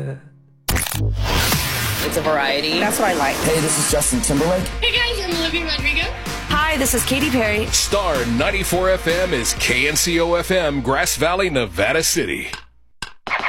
It's a variety. That's what I like. Hey, this is Justin Timberlake. Hey guys, I'm Olivia Rodrigo. Hi, this is Katy Perry. Star 94 FM is KNCO FM, Grass Valley, Nevada City.